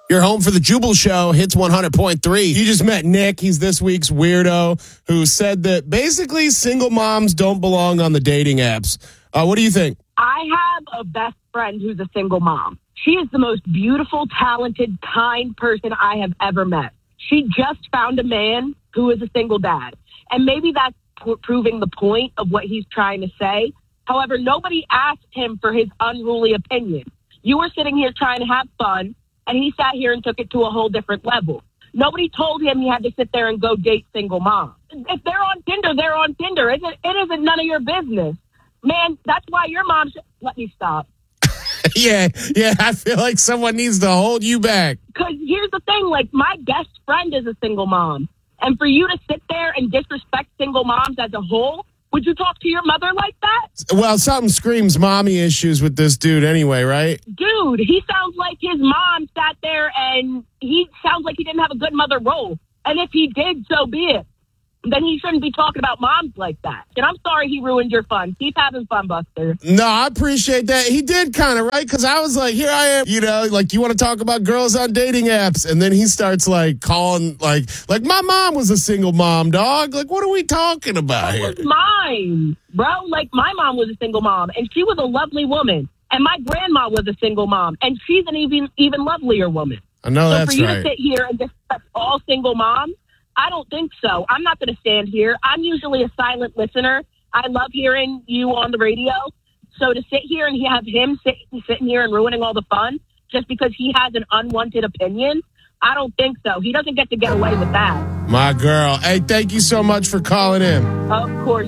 You're home for the Jubal Show, Hits 100.3. You just met Nick. He's this week's weirdo who said that basically single moms don't belong on the dating apps. What do you think? I have a best friend who's a single mom. She is the most beautiful, talented, kind person I have ever met. She just found a man who is a single dad. And maybe that's proving the point of what he's trying to say. However, nobody asked him for his unruly opinion. You were sitting here trying to have fun, and he sat here and took it to a whole different level. Nobody told him he had to sit there and go date single moms. If they're on Tinder, they're on Tinder. It isn't none of your business. Man, that's why your mom should... Let me stop. Yeah, I feel like someone needs to hold you back. Because here's the thing, like, my best friend is a single mom. And for you to sit there and disrespect single moms as a whole, would you talk to your mother like that? Well, something screams mommy issues with this dude anyway, right? Dude, he sounds like his mom sat there and he sounds like he didn't have a good mother role. And if he did, so be it. Then he shouldn't be talking about moms like that. And I'm sorry he ruined your fun. Keep having fun, Buster. No, I appreciate that. He did kind of, right? Because I was like, here I am, like, you want to talk about girls on dating apps? And then he starts, like, calling, like my mom was a single mom, dog. Like, what are we talking about here? That was mine, bro. Like, my mom was a single mom, and she was a lovely woman. And my grandma was a single mom, and she's an even lovelier woman. I know that's right. So for you to sit here and discuss all single moms, I don't think so. I'm not going to stand here. I'm usually a silent listener. I love hearing you on the radio. So to sit here and have him sitting here and ruining all the fun just because he has an unwanted opinion, I don't think so. He doesn't get to get away with that. My girl. Hey, thank you so much for calling in. Of course.